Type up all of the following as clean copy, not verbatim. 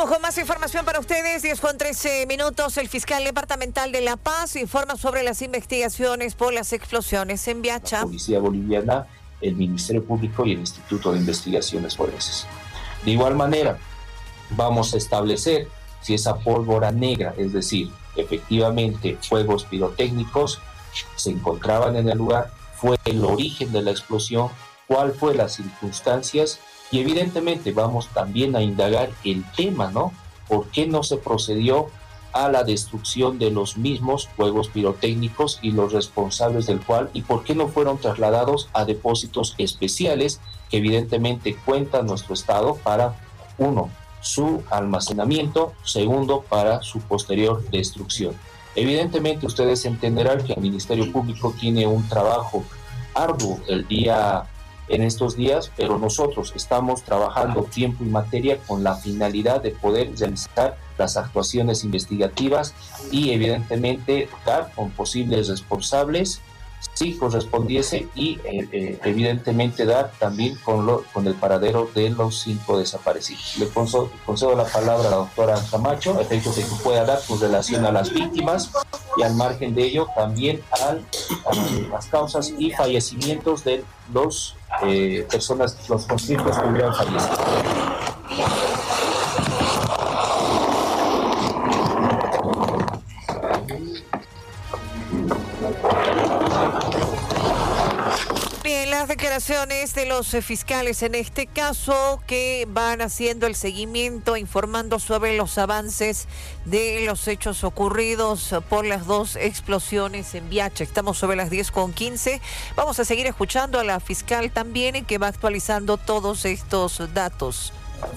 Vamos con más información para ustedes. 10:13. El fiscal departamental de La Paz informa sobre las investigaciones por las explosiones en Viacha. La Policía Boliviana, el Ministerio Público y el Instituto de Investigaciones Forenses. De igual manera, vamos a establecer si esa pólvora negra, es decir, efectivamente fuegos pirotécnicos, se encontraban en el lugar, fue el origen de la explosión, cuál fue las circunstancias, y evidentemente vamos también a indagar el tema, ¿no? ¿Por qué no se procedió a la destrucción de los mismos fuegos pirotécnicos y los responsables del cual, y por qué no fueron trasladados a depósitos especiales que evidentemente cuenta nuestro Estado para, uno, su almacenamiento, segundo, para su posterior destrucción? Evidentemente ustedes entenderán que el Ministerio Público tiene un trabajo arduo en estos días, pero nosotros estamos trabajando tiempo y materia con la finalidad de poder realizar las actuaciones investigativas y evidentemente dar con posibles responsables si correspondiese, y evidentemente dar también con el paradero de los 5 desaparecidos. Le concedo la palabra a la doctora Camacho, a efectos de que pueda dar con relación a las víctimas y al margen de ello también a las causas y fallecimientos de los personas, los conscriptos que hubieran fallecido. Bien, las declaraciones de los fiscales en este caso, que van haciendo el seguimiento, informando sobre los avances de los hechos ocurridos por las 2 explosiones en Viacha. Estamos sobre las 10:15. Vamos a seguir escuchando a la fiscal también, que va actualizando todos estos datos.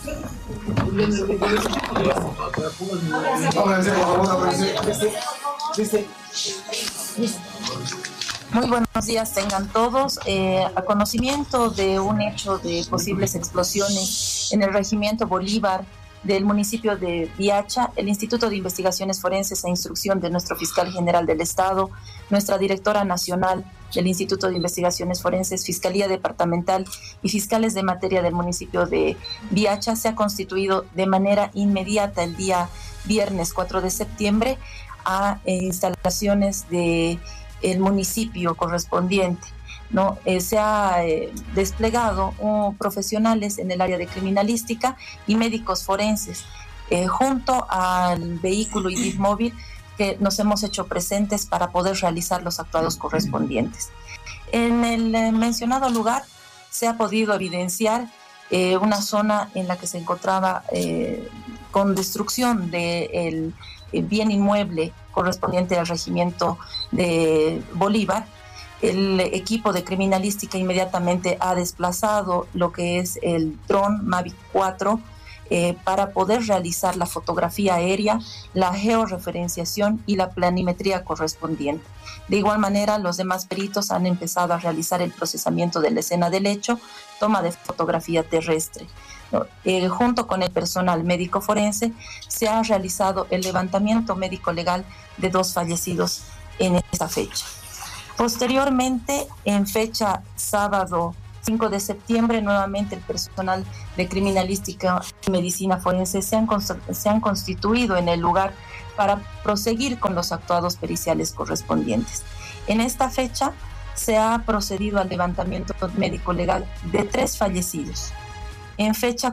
Muy buenos días tengan todos. A conocimiento de un hecho de posibles explosiones en el Regimiento Bolívar del municipio de Viacha, el Instituto de Investigaciones Forenses, a instrucción de nuestro fiscal general del Estado, nuestra directora nacional del Instituto de Investigaciones Forenses, Fiscalía Departamental y fiscales de materia del municipio de Viacha, se ha constituido de manera inmediata el día viernes 4 de septiembre a instalaciones de el municipio correspondiente, ¿no? Se ha desplegado profesionales en el área de criminalística y médicos forenses, junto al vehículo y móvil, que nos hemos hecho presentes para poder realizar los actuados correspondientes. En el mencionado lugar se ha podido evidenciar una zona en la que se encontraba con destrucción del bien inmueble correspondiente al regimiento de Bolívar. El equipo de criminalística inmediatamente ha desplazado lo que es el dron Mavic 4 para poder realizar la fotografía aérea, la georreferenciación y la planimetría correspondiente. De igual manera, los demás peritos han empezado a realizar el procesamiento de la escena del hecho, toma de fotografía terrestre. Junto con el personal médico forense, se ha realizado el levantamiento médico legal de 2 fallecidos en esta fecha. Posteriormente, en fecha sábado 5 de septiembre, nuevamente el personal de criminalística y medicina forense se han constituido en el lugar para proseguir con los actuados periciales correspondientes. En esta fecha se ha procedido al levantamiento médico legal de 3 fallecidos. En fecha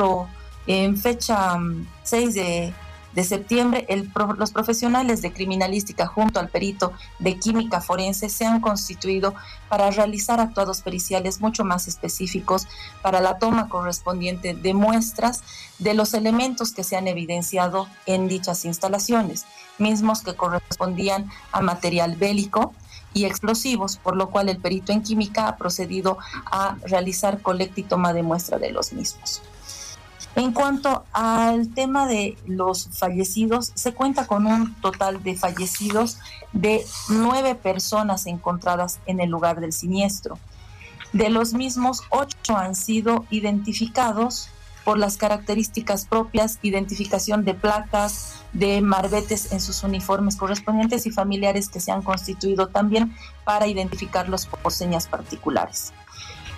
6 de septiembre, los profesionales de criminalística junto al perito de química forense se han constituido para realizar actuados periciales mucho más específicos para la toma correspondiente de muestras de los elementos que se han evidenciado en dichas instalaciones, mismos que correspondían a material bélico y explosivos, por lo cual el perito en química ha procedido a realizar colecta y toma de muestra de los mismos. En cuanto al tema de los fallecidos, se cuenta con un total de fallecidos de 9 personas encontradas en el lugar del siniestro. De los mismos, 8 han sido identificados por las características propias, identificación de placas, de marbetes en sus uniformes correspondientes y familiares que se han constituido también para identificarlos por señas particulares.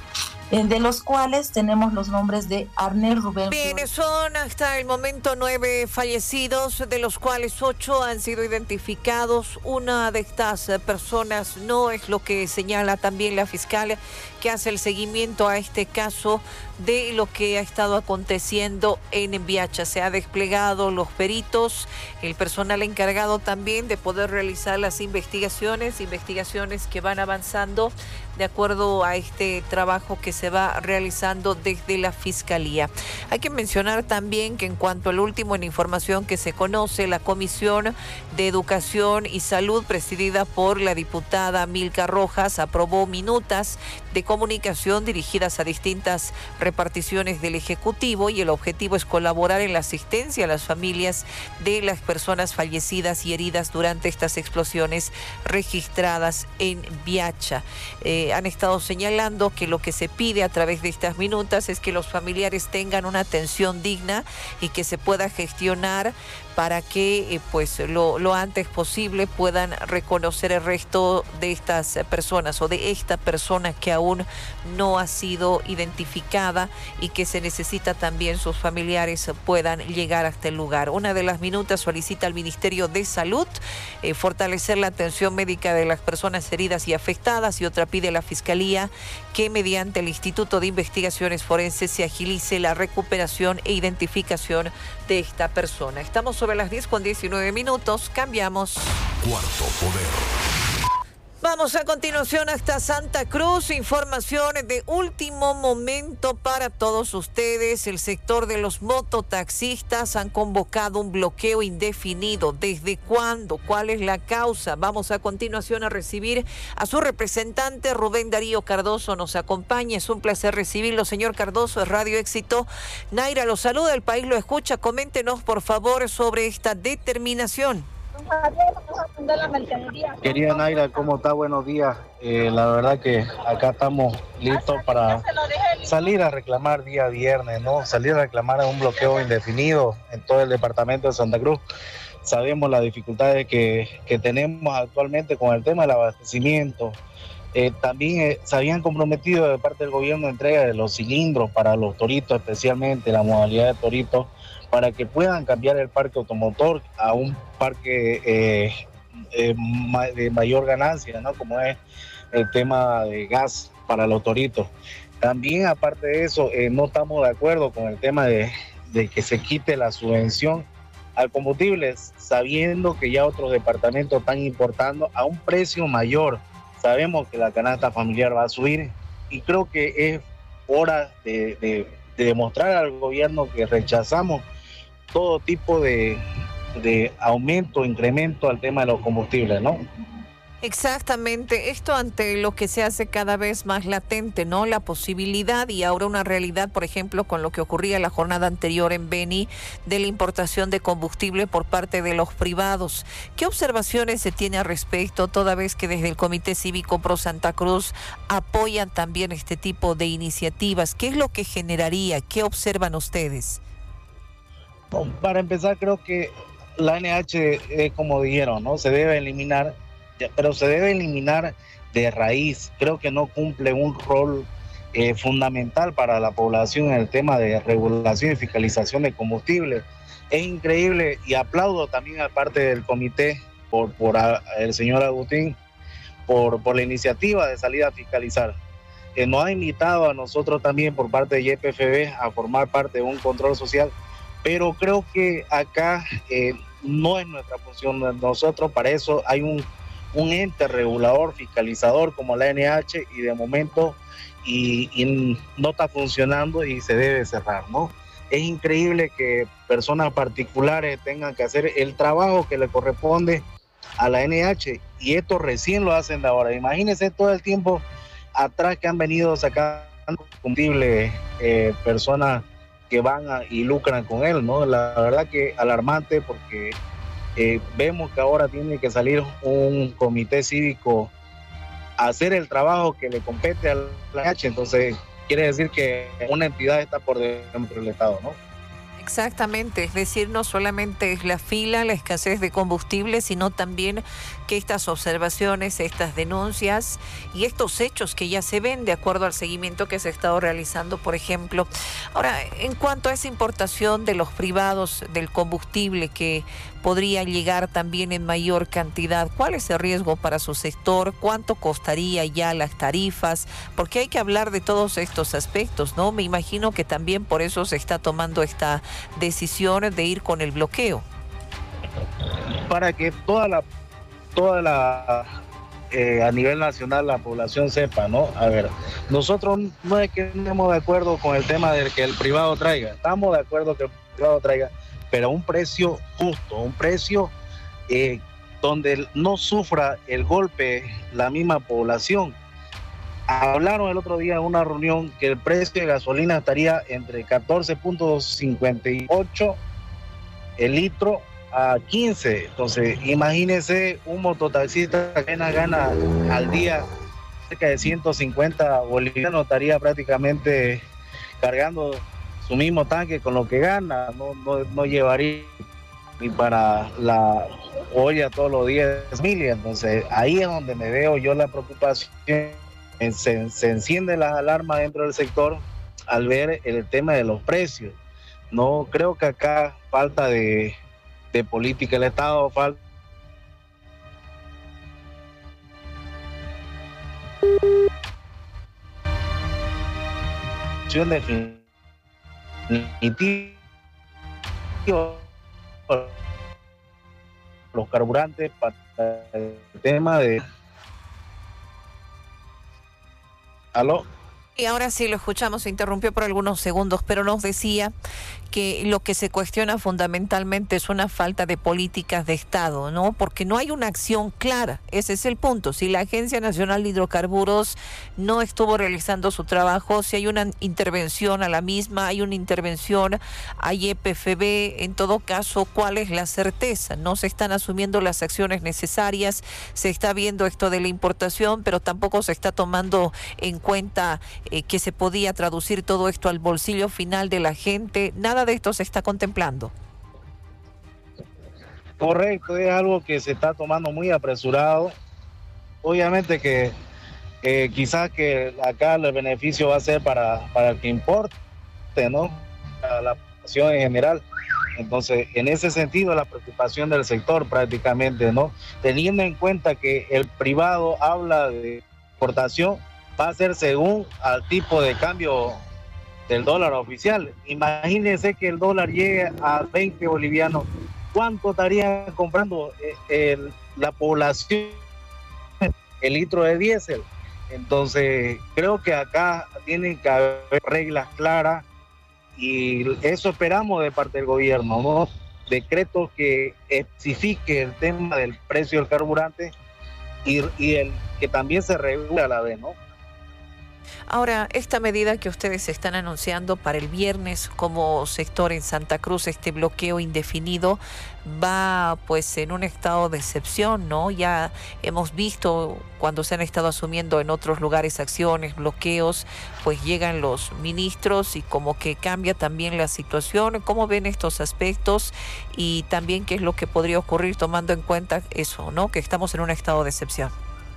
de los cuales tenemos los nombres de Arnel Rubén. Bien, son hasta el momento 9 fallecidos, de los cuales 8 han sido identificados. Una de estas personas no es lo que señala también la fiscal, que hace el seguimiento a este caso de lo que ha estado aconteciendo en Viacha. Se ha desplegado los peritos, el personal encargado también de poder realizar las investigaciones que van avanzando de acuerdo a este trabajo que se va realizando desde la Fiscalía. Hay que mencionar también que en cuanto al último en información que se conoce, la Comisión de Educación y Salud, presidida por la diputada Milka Rojas, aprobó minutas de comunicación dirigidas a distintas reparticiones del Ejecutivo, y el objetivo es colaborar en la asistencia a las familias de las personas fallecidas y heridas durante estas explosiones registradas en Viacha. Han estado señalando que lo que se pide a través de estas minutas es que los familiares tengan una atención digna y que se pueda gestionar para que pues lo antes posible puedan reconocer el resto de estas personas o de esta persona que aún no ha sido identificada, y que se necesita también sus familiares puedan llegar hasta el lugar. Una de las minutas solicita al Ministerio de Salud fortalecer la atención médica de las personas heridas y afectadas, y otra pide a la Fiscalía que mediante el Instituto de Investigaciones Forenses se agilice la recuperación e identificación de esta persona. Estamos sobre las 10:19. Cambiamos. Cuarto Poder. Vamos a continuación hasta Santa Cruz. Informaciones de último momento para todos ustedes. El sector de los mototaxistas han convocado un bloqueo indefinido. ¿Desde cuándo? ¿Cuál es la causa? Vamos a continuación a recibir a su representante, Rubén Darío Cardoso. Nos acompaña. Es un placer recibirlo, señor Cardoso. Es Radio Éxito. Naira lo saluda, el país lo escucha. Coméntenos, por favor, sobre esta determinación. Querida Naira, ¿cómo está? Buenos días. La verdad que acá estamos listos para salir a reclamar día viernes, ¿no? Salir a reclamar un bloqueo indefinido en todo el departamento de Santa Cruz. Sabemos las dificultades que tenemos actualmente con el tema del abastecimiento. También se habían comprometido de parte del gobierno entrega de los cilindros para los toritos, especialmente la modalidad de toritos, para que puedan cambiar el parque automotor a un parque de mayor ganancia, ¿no? Como es el tema de gas para los toritos. También, aparte de eso, no estamos de acuerdo con el tema de que se quite la subvención al combustible, sabiendo que ya otros departamentos están importando a un precio mayor. Sabemos que la canasta familiar va a subir, y creo que es hora de demostrar al gobierno que rechazamos todo tipo de aumento, incremento al tema de los combustibles, ¿no? Exactamente, esto ante lo que se hace cada vez más latente, ¿no? La posibilidad y ahora una realidad, por ejemplo, con lo que ocurría la jornada anterior en Beni, de la importación de combustible por parte de los privados. ¿Qué observaciones se tiene al respecto, toda vez que desde el Comité Cívico Pro Santa Cruz apoyan también este tipo de iniciativas? ¿Qué es lo que generaría? ¿Qué observan ustedes? Para empezar, creo que la NH, como dijeron, ¿no? Se debe eliminar, pero se debe eliminar de raíz. Creo que no cumple un rol fundamental para la población en el tema de regulación y fiscalización de combustible. Es increíble, y aplaudo también a parte del comité por el señor Agustín por la iniciativa de salir a fiscalizar. Nos ha invitado a nosotros también por parte de YPFB a formar parte de un control social, pero creo que acá no es nuestra función de nosotros. Para eso hay un ente regulador, fiscalizador como la NH, y de momento y no está funcionando y se debe cerrar, ¿no? Es increíble que personas particulares tengan que hacer el trabajo que le corresponde a la NH, y esto recién lo hacen de ahora. Imagínense todo el tiempo atrás que han venido sacando combustible personas que van y lucran con él, ¿no? La verdad que alarmante, porque vemos que ahora tiene que salir un comité cívico a hacer el trabajo que le compete a la NH. Entonces quiere decir que una entidad está por dentro del Estado, ¿no? Exactamente, es decir, no solamente es la fila, la escasez de combustible, sino también que estas observaciones, estas denuncias y estos hechos que ya se ven de acuerdo al seguimiento que se ha estado realizando, por ejemplo. Ahora, en cuanto a esa importación de los privados del combustible que podría llegar también en mayor cantidad, ¿cuál es el riesgo para su sector? ¿Cuánto costaría ya las tarifas? Porque hay que hablar de todos estos aspectos, ¿no? Me imagino que también por eso se está tomando esta decisión de ir con el bloqueo. Para que toda la a nivel nacional la población sepa, ¿no? A ver, nosotros no es que no estemos de acuerdo con el tema de que el privado traiga, estamos de acuerdo que el privado traiga, pero a un precio justo, un precio donde no sufra el golpe la misma población. Hablaron el otro día en una reunión que el precio de gasolina estaría entre 14.58 el litro a 15. Entonces, imagínese un mototaxista que gana al día cerca de 150 bolivianos, estaría prácticamente cargando su mismo tanque con lo que gana, no llevaría ni para la olla todos los días 1000. Entonces, ahí es donde me veo yo la preocupación. Se encienden las alarmas dentro del sector al ver el tema de los precios. No creo que acá falta de política el Estado, falta definitiva los carburantes para el tema de... ¿Aló? Y ahora sí lo escuchamos, se interrumpió por algunos segundos, pero nos decía que lo que se cuestiona fundamentalmente es una falta de políticas de Estado, ¿no? Porque no hay una acción clara, ese es el punto. Si la Agencia Nacional de Hidrocarburos no estuvo realizando su trabajo, si hay una intervención a la misma, hay una intervención a YPFB, en todo caso, ¿cuál es la certeza? No se están asumiendo las acciones necesarias, se está viendo esto de la importación, pero tampoco se está tomando en cuenta que se podía traducir todo esto al bolsillo final de la gente. Nada de esto se está contemplando. Correcto, es algo que se está tomando muy apresurado. Obviamente que quizás que acá el beneficio va a ser para el que importe, ¿no? Para la población en general. Entonces, en ese sentido, la preocupación del sector prácticamente, ¿no? Teniendo en cuenta que el privado habla de exportación, va a ser según al tipo de cambio del dólar oficial. Imagínense que el dólar llegue a 20 bolivianos. ¿Cuánto estaría comprando la población el litro de diésel? Entonces, creo que acá tienen que haber reglas claras y eso esperamos de parte del gobierno, ¿no? Decretos que especifique el tema del precio del carburante y el que también se regule a la vez, ¿no? Ahora, esta medida que ustedes están anunciando para el viernes como sector en Santa Cruz, este bloqueo indefinido, va pues en un estado de excepción, ¿no? Ya hemos visto cuando se han estado asumiendo en otros lugares acciones, bloqueos, pues llegan los ministros y como que cambia también la situación. ¿Cómo ven estos aspectos? Y también qué es lo que podría ocurrir tomando en cuenta eso, ¿no? Que estamos en un estado de excepción.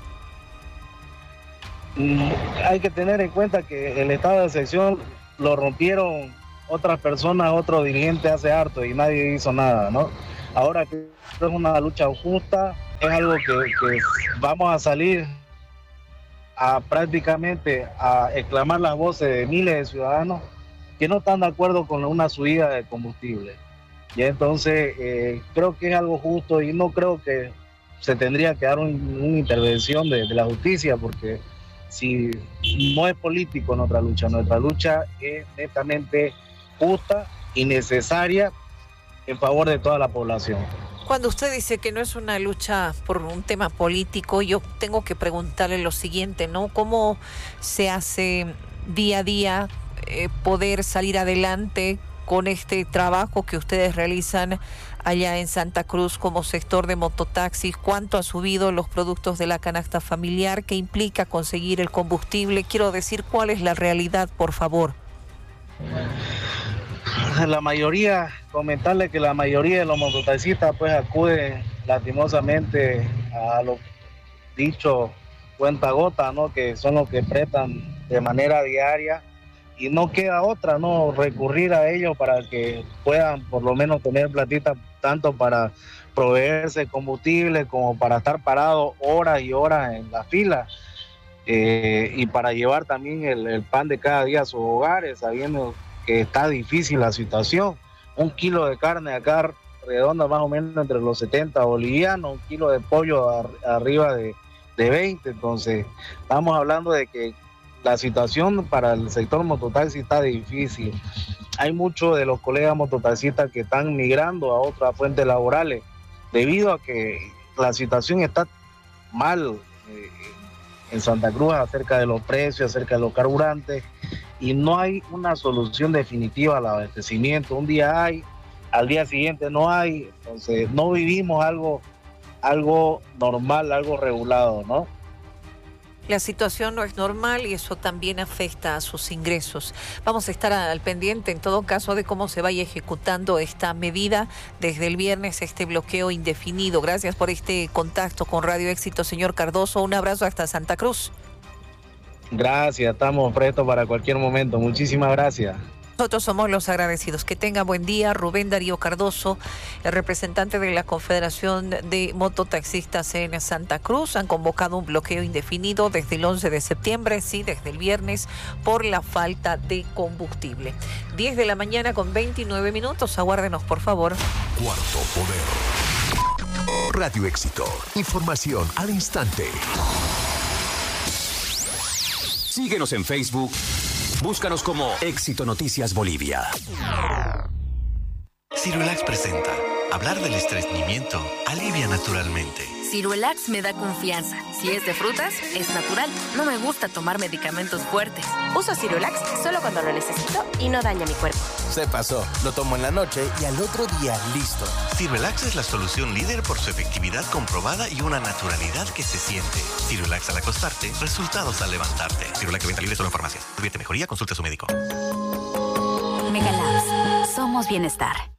Hay que tener en cuenta que el estado de excepción lo rompieron otras personas, otros dirigentes hace harto y nadie hizo nada, ¿no? Ahora que es una lucha justa, es algo que vamos a salir a prácticamente a exclamar las voces de miles de ciudadanos que no están de acuerdo con una subida de combustible. Y entonces creo que es algo justo y no creo que se tendría que dar una intervención de la justicia, porque si no es político nuestra lucha es netamente justa y necesaria en favor de toda la población. Cuando usted dice que no es una lucha por un tema político, yo tengo que preguntarle lo siguiente, ¿no? ¿Cómo se hace día a día poder salir adelante con este trabajo que ustedes realizan allá en Santa Cruz como sector de mototaxis? ¿Cuánto ha subido los productos de la canasta familiar? ¿Qué implica conseguir el combustible? Quiero decir, ¿cuál es la realidad, por favor? la mayoría, comentarle que la mayoría de los mototaxistas pues acuden lastimosamente a lo dicho cuenta gota, ¿no? Que son los que prestan de manera diaria y no queda otra, ¿no? Recurrir a ellos para que puedan por lo menos tener platita tanto para proveerse combustible como para estar parados horas y horas en la fila y para llevar también el pan de cada día a sus hogares, sabiendo que está difícil la situación. 1 kilo de carne acá redonda más o menos entre los 70 bolivianos, 1 kilo de pollo arriba de 20, entonces estamos hablando de que la situación para el sector mototaxi está difícil. Hay muchos de los colegas mototaxistas que están migrando a otras fuentes laborales debido a que la situación está mal en Santa Cruz acerca de los precios, acerca de los carburantes, y no hay una solución definitiva al abastecimiento. Un día hay, al día siguiente no hay, entonces no vivimos algo normal, algo regulado, ¿no? La situación no es normal y eso también afecta a sus ingresos. Vamos a estar al pendiente en todo caso de cómo se vaya ejecutando esta medida desde el viernes, este bloqueo indefinido. Gracias por este contacto con Radio Éxito, señor Cardoso. Un abrazo hasta Santa Cruz. Gracias, estamos prestos para cualquier momento. Muchísimas gracias. Nosotros somos los agradecidos. Que tenga buen día. Rubén Darío Cardoso, el representante de la Confederación de Mototaxistas en Santa Cruz, han convocado un bloqueo indefinido desde el 11 de septiembre, sí, desde el viernes, por la falta de combustible. 10 de la mañana con 29 minutos. Aguárdenos, por favor. Cuarto Poder. Radio Éxito. Información al instante. Síguenos en Facebook. Búscanos como Éxito Noticias Bolivia. Cirulax presenta. Hablar del estreñimiento alivia naturalmente. Cirulax me da confianza. Si es de frutas, es natural. No me gusta tomar medicamentos fuertes. Uso Cirulax solo cuando lo necesito y no daña mi cuerpo. Se pasó. Lo tomo en la noche y al otro día listo. Cirulax es la solución líder por su efectividad comprobada y una naturalidad que se siente. Cirulax al acostarte, resultados al levantarte. Cirulax de venta libre solo en farmacias. Advierte mejoría, consulte a su médico. Megalabs. Somos bienestar.